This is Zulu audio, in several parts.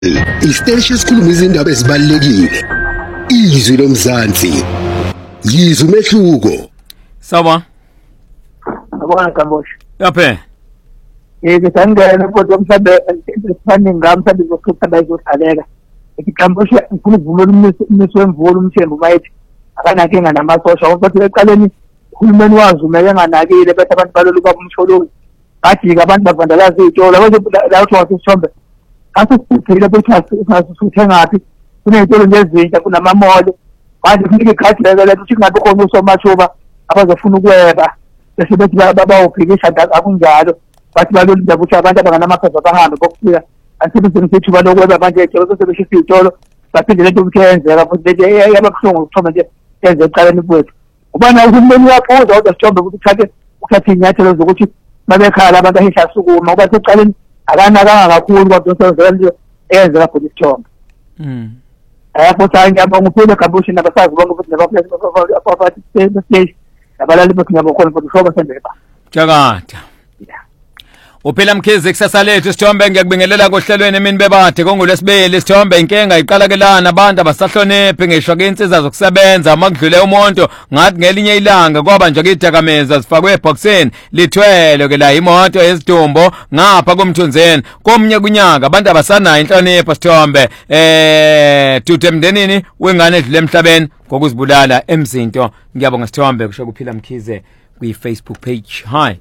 Isiteshi esikhuluma izindaba ezibalulekile. Izwi lomzansi. Yizwe umehluko. Sawa. Abona kabosha. Yaphe. Ngithanda ukuthi umhlambe esifanele ngamhlambe zokukhipha bayizodaleka. Ikambosha ukuvula umniso wemvula umthembu bayithi akanankinga namasosha ukuthi eqaleni uhulumeni wazi umeyenganakile bese abantu balolu babumsholo. Bajika abantu bavandalaza izitolo la uthi wasithombe. Asisiphile bese asisuthe ngapi kunezitolo ngezinja kunamamolo manje kunika ikhadi lelo ukuthi kungabe khona usomathuba abazofuna ukweba bese bethi bayawuphikisha akunjalo bathi balolu ukuthi abantu abanganamaphepha bahambe bokufika asibizeni sethuba lokweba manje ejelo bese beshisa izitolo baphinde lento kuthenzeka futhi lento yabakuhlungu ukuthoma nje yenze eqaleni kwethu ubona uhulumeni waphuza kodwa sithombe ukuthi uthathe inyathelo zokuthi babekhala abantu ahisha sukuma uba seqaleni akanakanga kakhulu kodwa sonke ezela futhi isithombe futhi ngiyabonga uphile kabushi nabasazi bonke futhi nabafathi stage nabalali bethu ngiyabokhona futhi shoba sendeba Jakada Uphila Mkhize kusasa lethu sithombe ngiyakubingelela kohlelweni emini bebade kongoLwesibili isithombe inkinga iqala kelana abantu abasahloniphi ngisho ke insizwa zokusebenza makudlule umuntu ngathi ngelinye ilanga kwaba nje idakameza zifakwe eboxini lithwele ke la imoto yesidumbo ngapha komthunzeni komnye kunyaka abantu abasanayo inhlonipho sithombe tuthe emndenini wengane edlule emhlabeni ngokuzibulala emzinto ngiyabonga sithombe kusho kuphila Mkhize kwi Facebook page hi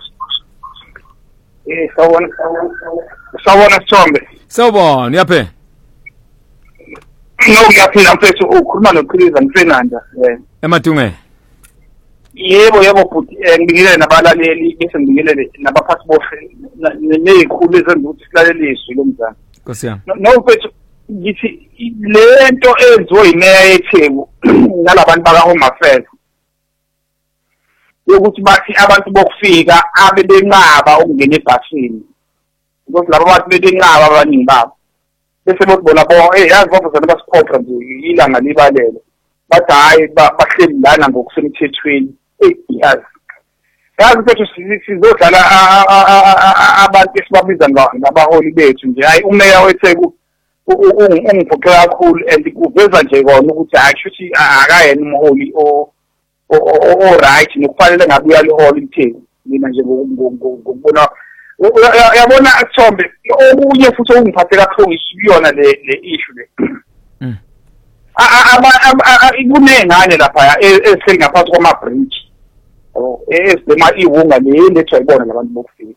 Sawona Sithombe. Sawubona yaphe. Ngiyaphila mfethu ukhuluma noQhiliza Mfenanda Emadungeni. Yebo futhi ngibingelele nabalaleli bese ngibingelele nabaphathi bohle nezikhulu ezenza ukuthi silaleliswe lo mzana. Nkosi yami. No mfethu ngithi lento enziwe imeya yeTheku nalabantu baka Home Affairs ukuthi bathi abantu bokufika abe benqaba ukungena ebhasini ukuthi labo bathi benqaba abaningi babo bese bobona yazi bavuzana basiphotha nje ilanga libalele bathi hayi bahleli lana ngokusemthethweni yazi mfethu sizodlala abantu esibabiza ngabaholi bethu nje hayi umeya weTheku ungiphoqe kakhulu and kuveza nje kona ukuthi actually akayena umholi right nokufanele ngabuya lehole iTheku mina nje ngokubona yabona Sithombe okunye futhi ongiphathe kakhulu isiyona le issue le kunengane lapha esengaphansi kwama bridge esema iwunga lethwa ibona labantu bokufika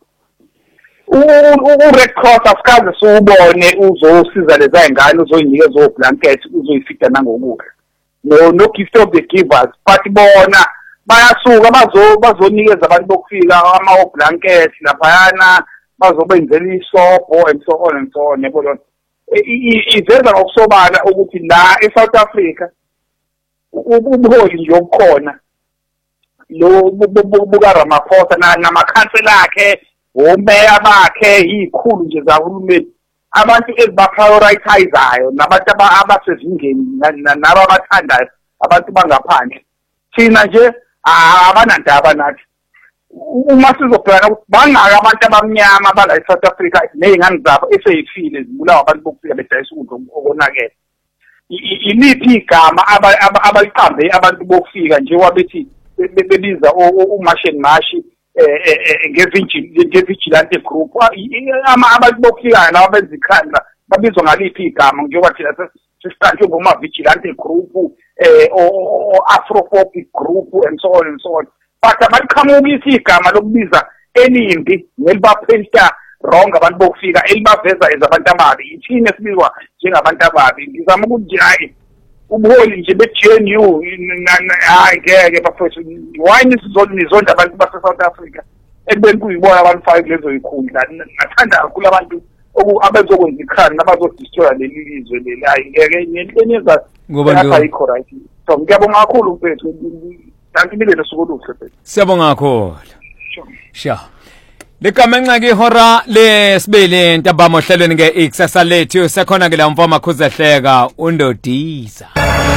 Red Cross asikaze subone uzosiza leza ingane uzoyinikeza oblanket uzoyifita nangokudla no gift of the givers but bona bayasuka bazonikeza abantu bokufika ama blanket laphayana bazobenzela isobho and so on yabona iveza ngokusobala ukuthi la eSouth Africa ubuholi nje obukhona lo buka Ramaphosa namakhansela akhe omeya bakhe izikhulu nje zahulumeni abantu ezibaprioritizayo nabantu abasezingeni naba abathandayo abantu bangaphandle thina nje abanandaba nathi uma sizobhekana ukuthi bangaka abantu abamnyama bala eSouth Africa nezingane zabo eseyifile zibulawa abantu bokufika bedayisa ukudla okonakele iliphi igama abaliqambe abantu bokufika nje wabethi bebiza uMasheni Mashi ngevigilante group abantu bokufika nabo benza ikhandla babizwa ngaliphi igama njengoba thina sesiqanjwe ngoma vigilante group o Afrophobic group and so on but abaqhamukisa igama lokubiza elimbi nelibaphenta wrong abantu bokufika elibaveza ezabantu ababi ithini esibizwa njengabantu ababi ngizama ukuthi hayi ubuholi nje beGNU hayi ngeke bafethu why nizonda abantu base South Africa ekubeni kuyibona abantu 5 lezo ikhundla ngathanda kakhulu abantu abezokwenza ikhani nabazodistroya leli lizwe leli hayi ngeke ngenhlanyeza ngoba ayikho right so ngiyabonga kakhulu mfethu ngibile nesukuluhle mfethu siyabonga kakhulu sha Likamenxa ke ihora lesibili ntabamo hlelweni ke ikusasa lethu sekhona ke la mfama khuzehleka uNdodiza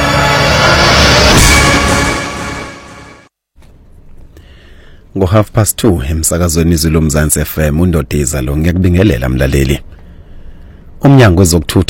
ngo 2:30 emsakazweni izwi lomzansi FM uNdodiza lo ngiyakubingelela mlaleli umnyango wezokuthutha